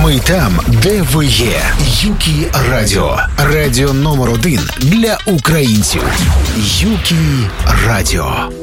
Ми там, де ви є. Юкі Радіо. Радіо номер 1 для українців. Юкі Радіо.